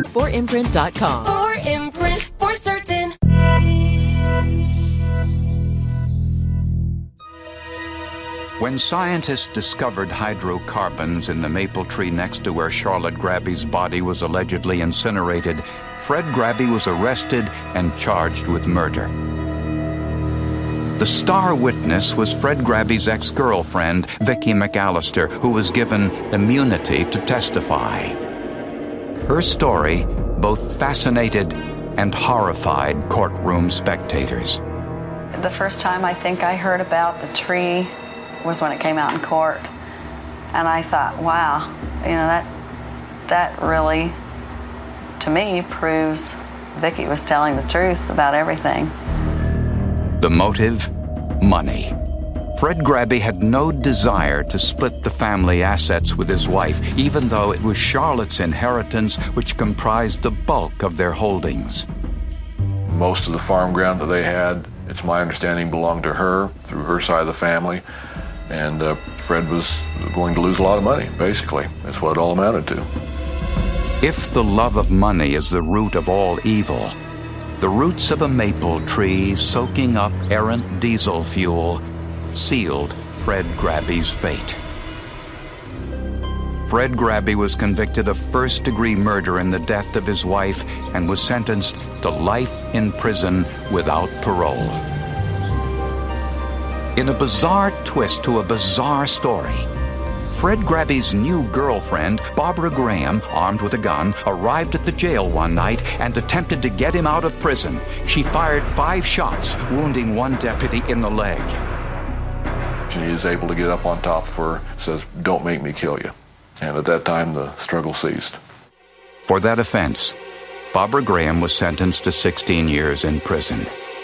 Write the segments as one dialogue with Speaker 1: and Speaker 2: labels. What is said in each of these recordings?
Speaker 1: 4imprint.com.
Speaker 2: 4imprint, for certain.
Speaker 3: When scientists discovered hydrocarbons in the maple tree next to where Charlotte Grabby's body was allegedly incinerated, Fred Grabby was arrested and charged with murder. The star witness was Fred Grabby's ex-girlfriend, Vicki McAllister, who was given immunity to testify. Her story both fascinated and horrified courtroom spectators.
Speaker 4: The first time I think I heard about the tree was when it came out in court. And I thought, wow, that really, to me, proves Vicki was telling the truth about everything.
Speaker 3: The motive? Money. Fred Grabby had no desire to split the family assets with his wife, even though it was Charlotte's inheritance which comprised the bulk of their holdings.
Speaker 5: Most of the farm ground that they had, it's my understanding, belonged to her through her side of the family. And Fred was going to lose a lot of money, basically. That's what it all amounted to.
Speaker 3: If the love of money is the root of all evil, the roots of a maple tree soaking up errant diesel fuel sealed Fred Grabby's fate. Fred Grabby was convicted of first-degree murder in the death of his wife and was sentenced to life in prison without parole. In a bizarre twist to a bizarre story, Fred Grabby's new girlfriend, Barbara Graham, armed with a gun, arrived at the jail one night and attempted to get him out of prison. She fired 5 shots, wounding one deputy in the leg.
Speaker 5: He is able to get up on top of her, says, "Don't make me kill you." And at that time, the struggle ceased.
Speaker 3: For that offense, Barbara Graham was sentenced to 16 years in prison.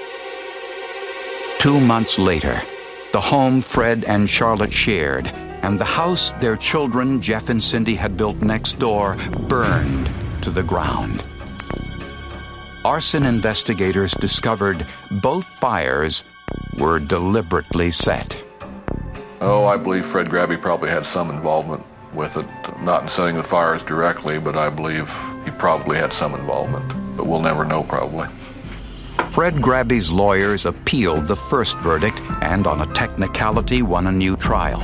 Speaker 3: 2 months later, the home Fred and Charlotte shared and the house their children, Jeff and Cindy, had built next door burned to the ground. Arson investigators discovered both fires were deliberately set.
Speaker 5: Oh, I believe Fred Grabby probably had some involvement with it, not in setting the fires directly, but I believe he probably had some involvement. But we'll never know, probably.
Speaker 3: Fred Grabby's lawyers appealed the first verdict and, on a technicality, won a new trial.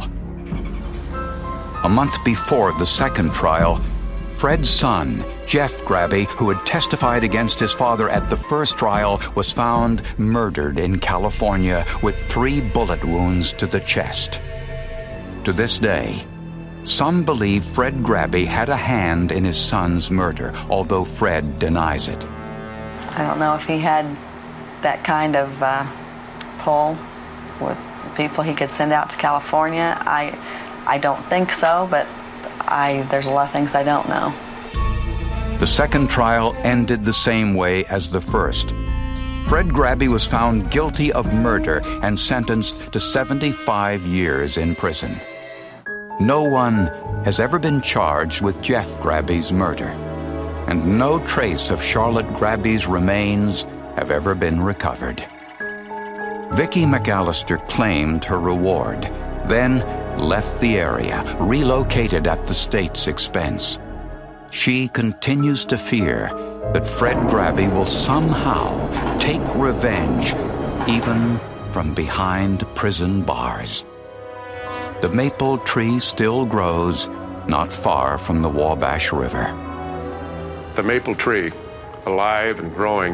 Speaker 3: A month before the second trial, Fred's son, Jeff Grabby, who had testified against his father at the first trial, was found murdered in California with 3 bullet wounds to the chest. To this day, some believe Fred Grabby had a hand in his son's murder, although Fred denies it.
Speaker 4: I don't know if he had that kind of pull with people he could send out to California. I don't think so, but there's a lot of things I don't know.
Speaker 3: The second trial ended the same way as the first. Fred Grabby was found guilty of murder and sentenced to 75 years in prison. No one has ever been charged with Jeff Grabby's murder, and no trace of Charlotte Grabby's remains have ever been recovered. Vicki McAllister claimed her reward, then left the area, relocated at the state's expense. She continues to fear that Fred Grabby will somehow take revenge, even from behind prison bars. The maple tree still grows not far from the Wabash River.
Speaker 6: The maple tree, alive and growing,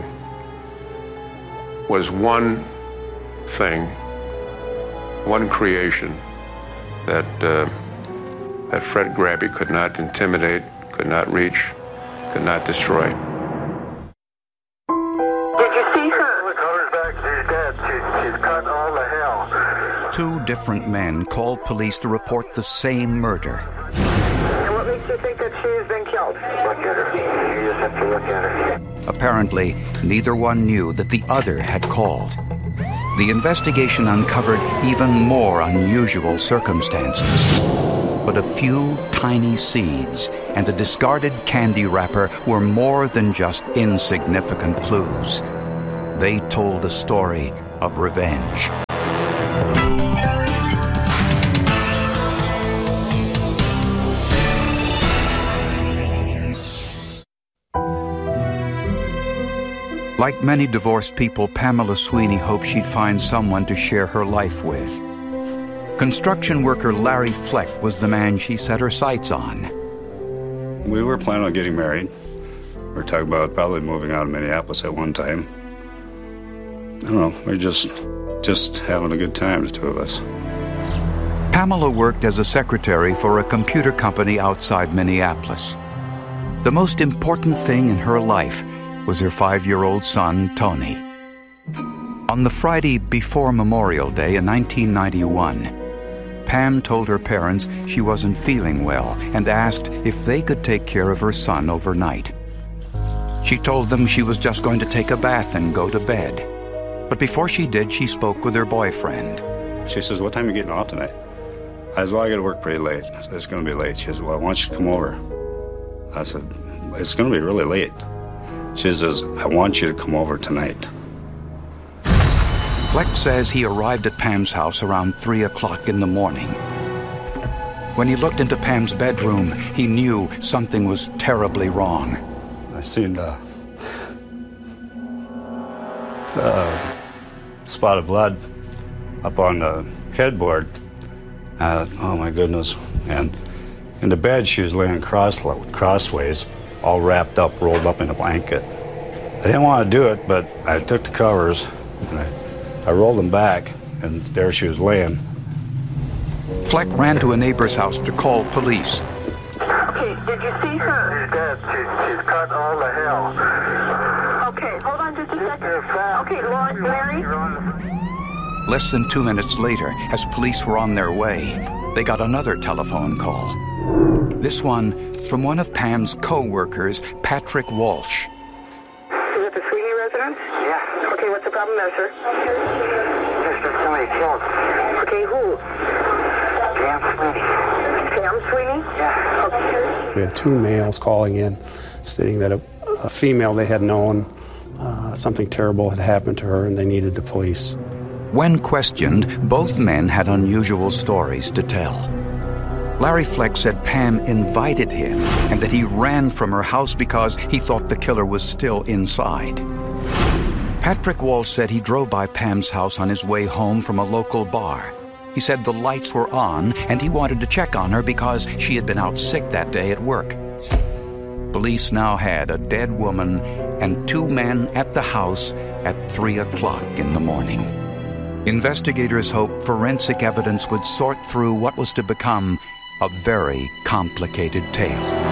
Speaker 6: was one thing, one creation that Fred Grabby could not intimidate, could not reach, could not destroy.
Speaker 7: Did you see her? Look, her back. She's dead. She's cut all the hell.
Speaker 3: 2 different men called police to report the same murder.
Speaker 7: And what makes you think that she has been killed? Look at her. You just have to look at her.
Speaker 3: Apparently, neither one knew that the other had called. The investigation uncovered even more unusual circumstances. But a few tiny seeds and a discarded candy wrapper were more than just insignificant clues. They told a story of revenge. Like many divorced people, Pamela Sweeney hoped she'd find someone to share her life with. Construction worker Larry Fleck was the man she set her sights on.
Speaker 1: We were planning on getting married. We were talking about probably moving out of Minneapolis at one time. I don't know, we were just having a good time, the two of us.
Speaker 3: Pamela worked as a secretary for a computer company outside Minneapolis. The most important thing in her life was her 5-year-old son, Tony. On the Friday before Memorial Day in 1991, Pam told her parents she wasn't feeling well and asked if they could take care of her son overnight. She told them she was just going to take a bath and go to bed. But before she did, she spoke with her boyfriend.
Speaker 1: She says, "What time are you getting off tonight?" I said, "Well, I got to work pretty late." I said, "It's going to be late." She says, "Well, I want you to come over." I said, "It's going to be really late." She says, "I want you to come over tonight."
Speaker 3: Fleck says he arrived at Pam's house around 3 o'clock in the morning. When he looked into Pam's bedroom, he knew something was terribly wrong.
Speaker 1: I seen a spot of blood up on the headboard. Oh my goodness. And in the bed she was laying crossways, all wrapped up, rolled up in a blanket. I didn't want to do it, but I took the covers and I rolled them back, and there she was laying.
Speaker 3: Fleck ran to a neighbor's house to call police.
Speaker 7: Okay, did you see her? She's dead. She's cut all the hell. Okay, hold on just a second. Okay, Larry?
Speaker 3: Less than 2 minutes later, as police were on their way, they got another telephone call. This one from one of Pam's co-workers, Patrick Walsh.
Speaker 7: Is it the Sweeney residence? Yeah. Okay, what's the problem there, sir? There's been somebody killed. Okay, who? Pam Sweeney. Pam Sweeney? Yeah. Okay.
Speaker 8: We had 2 males calling in stating that a female they had known, something terrible had happened to her and they needed the police.
Speaker 3: When questioned, both men had unusual stories to tell. Larry Fleck said Pam invited him and that he ran from her house because he thought the killer was still inside. Patrick Walsh said he drove by Pam's house on his way home from a local bar. He said the lights were on and he wanted to check on her because she had been out sick that day at work. Police now had a dead woman and 2 men at the house at 3 o'clock in the morning. Investigators hoped forensic evidence would sort through what was to become a very complicated tale.